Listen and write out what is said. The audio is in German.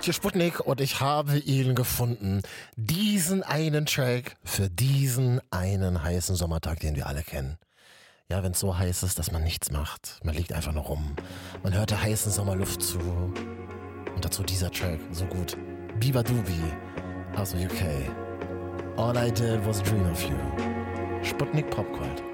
Hier Sputnik und ich habe ihn gefunden. Diesen einen Track für diesen einen heißen Sommertag, den wir alle kennen. Ja, wenn es so heiß ist, dass man nichts macht. Man liegt einfach nur rum. Man hört der heißen Sommerluft zu. Und dazu dieser Track, so gut. Biba Dubi aus UK. All I did was dream of you. Sputnik Popgold.